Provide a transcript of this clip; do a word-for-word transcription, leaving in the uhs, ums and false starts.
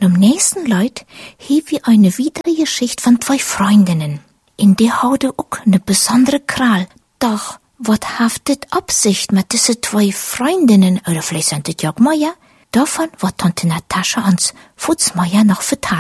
Am nächsten Leut hie wir eine weitere Geschichte von zwei Freundinnen. In der haude auch ne besondere Kral. Doch, wat haftet Absicht mit diese zwei Freundinnen, oder vielleicht sind das ja auch Meier? Davon wird Tante Natascha uns Futzmeier noch vertellen.